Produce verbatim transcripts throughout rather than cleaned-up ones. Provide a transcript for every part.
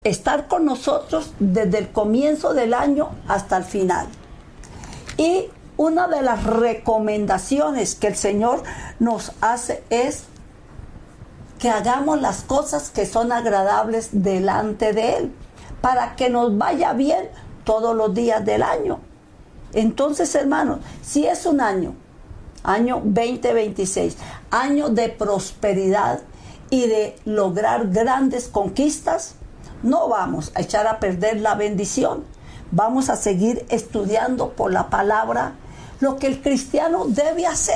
estar con nosotros desde el comienzo del año hasta el final. Y una de las recomendaciones que el Señor nos hace es que hagamos las cosas que son agradables delante de Él, para que nos vaya bien todos los días del año. Entonces, hermanos, si es un año, año veinte veintiséis, año de prosperidad y de lograr grandes conquistas, no vamos a echar a perder la bendición. Vamos a seguir estudiando por la palabra lo que el cristiano debe hacer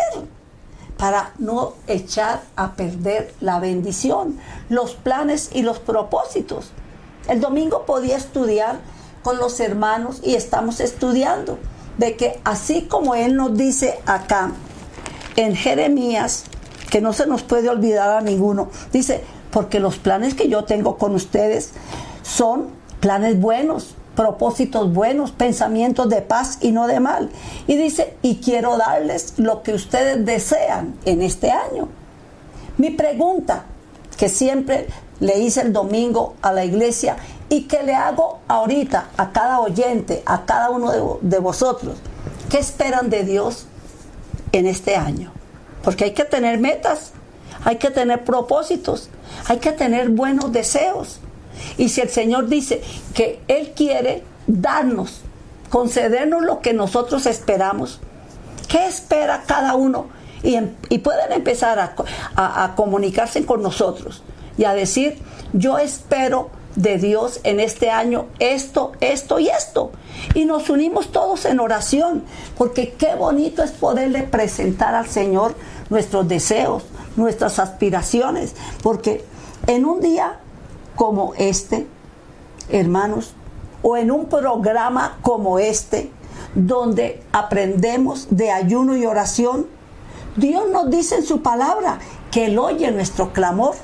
para no echar a perder la bendición, los planes y los propósitos. El domingo podía estudiar con los hermanos y estamos estudiando de que así como Él nos dice acá en Jeremías, que no se nos puede olvidar a ninguno, dice, porque los planes que yo tengo con ustedes son planes buenos, propósitos buenos, pensamientos de paz y no de mal. Y dice, y quiero darles lo que ustedes desean en este año. Mi pregunta, que siempre le hice el domingo a la iglesia y que le hago ahorita a cada oyente, a cada uno de, de vosotros, ¿qué esperan de Dios en este año? Porque hay que tener metas, hay que tener propósitos, hay que tener buenos deseos. Y si el Señor dice que Él quiere darnos, concedernos lo que nosotros esperamos, ¿qué espera cada uno? Y, y pueden empezar a, a, a comunicarse con nosotros y a decir, yo espero de Dios en este año esto, esto y esto. Y nos unimos todos en oración, porque qué bonito es poderle presentar al Señor nuestros deseos, nuestras aspiraciones, porque en un día como este, hermanos, o en un programa como este, donde aprendemos de ayuno y oración, Dios nos dice en su palabra que Él oye nuestro clamor.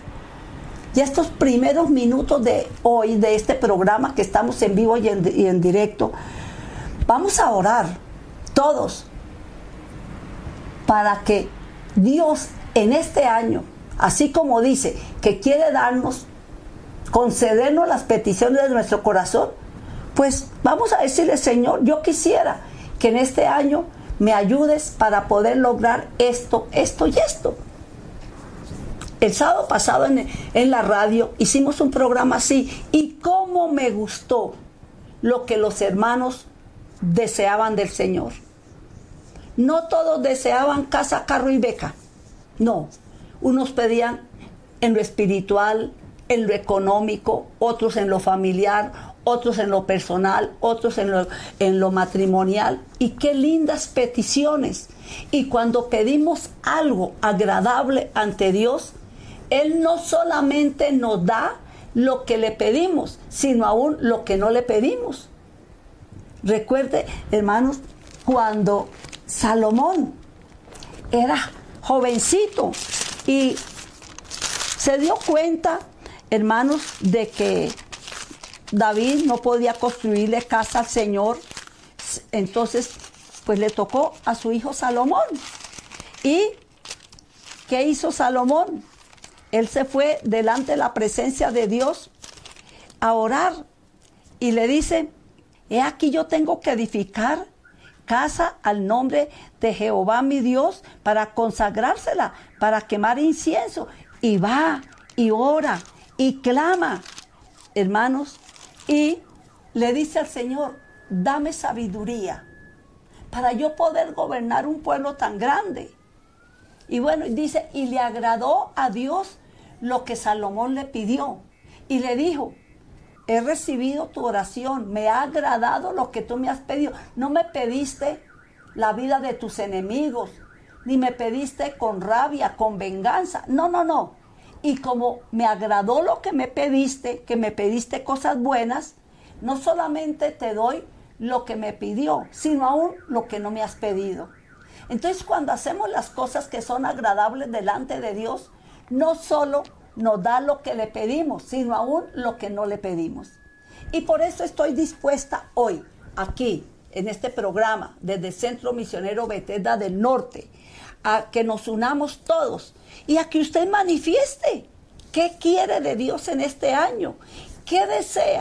Y estos primeros minutos de hoy, de este programa que estamos en vivo y en, y en directo, vamos a orar todos para que Dios en este año, así como dice que quiere darnos, concedernos las peticiones de nuestro corazón, pues vamos a decirle, Señor, yo quisiera que en este año me ayudes para poder lograr esto, esto y esto. El sábado pasado en, en la radio hicimos un programa así, y cómo me gustó lo que los hermanos deseaban del Señor. No todos deseaban casa, carro y beca, no, unos pedían en lo espiritual, en lo económico, otros en lo familiar, otros en lo personal, otros en lo, en lo matrimonial. Y qué lindas peticiones. Y cuando pedimos algo agradable ante Dios, Él no solamente nos da lo que le pedimos, sino aún lo que no le pedimos. Recuerde, hermanos, cuando Salomón era jovencito y se dio cuenta, hermanos, de que David no podía construirle casa al Señor, entonces pues le tocó a su hijo Salomón. ¿Y qué hizo Salomón? Él se fue delante de la presencia de Dios a orar y le dice, he aquí yo tengo que edificar casa al nombre de Jehová mi Dios para consagrársela, para quemar incienso. Y va y ora y clama, hermanos, y le dice al Señor, dame sabiduría para yo poder gobernar un pueblo tan grande. Y bueno, dice, y le agradó a Dios lo que Salomón le pidió. Y le dijo, he recibido tu oración, me ha agradado lo que tú me has pedido. No me pediste la vida de tus enemigos, ni me pediste con rabia, con venganza. No, no, no. Y como me agradó lo que me pediste, que me pediste cosas buenas, no solamente te doy lo que me pidió, sino aún lo que no me has pedido. Entonces, cuando hacemos las cosas que son agradables delante de Dios, no solo nos da lo que le pedimos, sino aún lo que no le pedimos. Y por eso estoy dispuesta hoy, aquí, en este programa, desde el Centro Misionero Bethesda del Norte, a que nos unamos todos y a que usted manifieste qué quiere de Dios en este año, ¿qué desea?